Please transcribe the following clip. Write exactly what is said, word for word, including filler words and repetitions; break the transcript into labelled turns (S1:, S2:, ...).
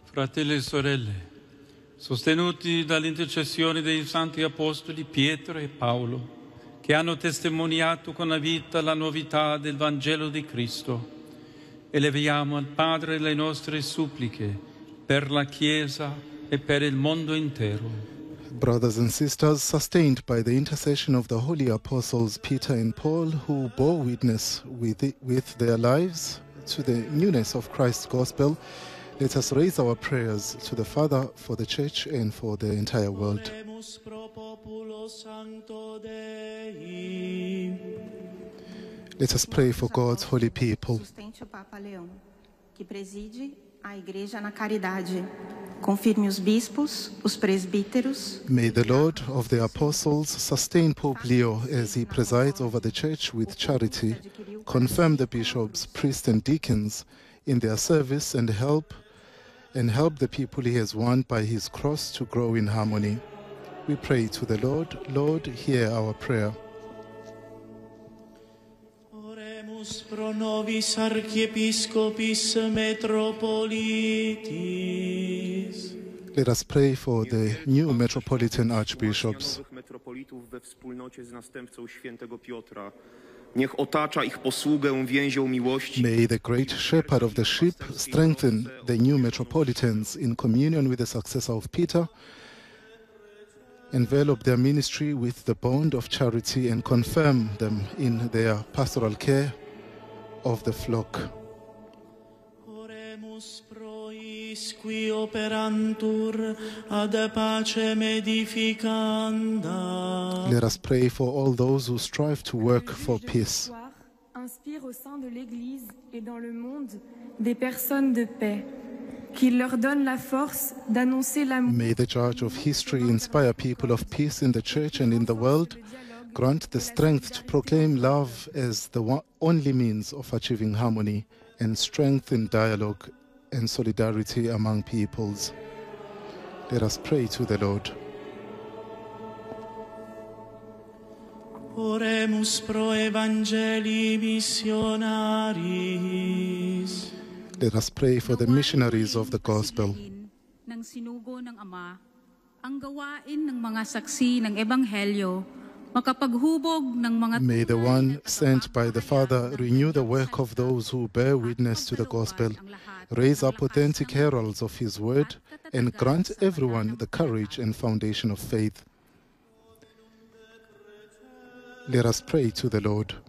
S1: Fratelli e sorelle, sostenuti dall'intercessione dei santi apostoli Pietro e Paolo, che hanno testimoniato con la vita la novità del Vangelo di Cristo, eleviamo al Padre le nostre suppliche per la Chiesa e per il mondo intero.
S2: Brothers and sisters, sustained by the intercession of the holy apostles Peter and Paul, who bore witness with, it, with their lives to the newness of Christ's gospel, let us raise our prayers to the Father for the Church and for the entire world. Let us pray for God's holy people.
S3: Sustente o Papa Leão, que preside a Igreja na caridade. Confirme os bispos, os presbíteros.
S2: May the Lord of the Apostles sustain Pope Leo as he presides over the Church with charity, confirm the bishops, priests and deacons in their service and help and help the people he has won by his cross to grow in harmony. We pray to the Lord. Lord, hear our prayer.
S4: Oremus pro nobis archiepiscopis metropolitis.
S2: Let us pray for the new metropolitan archbishops.
S5: Metropolitów we wspólnocie z następcą świętego Piotra. Niech otacza ich posługę więzią miłości.
S2: May the great shepherd of the sheep strengthen the new metropolitans in communion with the successor of Peter, envelop their ministry with the bond of charity and confirm them in their pastoral care of the flock.
S4: Oremus pro is qui operantur ad pacem edificanda.
S2: Let us pray for all those who strive to work for peace.
S6: Inspire au sein de l'Église et dans le monde des personnes de paix, qu'il leur donne la force d'annoncer l'amour.
S2: May the Judge of history inspire people of peace in the Church and in the world. Grant the strength to proclaim love as the one, only means of achieving harmony and strengthen dialogue and solidarity among peoples. Let us pray to the Lord.
S4: Oremus pro evangelii missionaris.
S2: Let us pray for the missionaries of the gospel.
S7: Ng sinugo ng Ama, ang gawain ng mga saksi ng ebanghelyo, makapaghubog ng mga.
S2: May the one sent by the Father renew the work of those who bear witness to the gospel, raise up authentic heralds of his word, and grant everyone the courage and foundation of faith. Let us pray to the Lord.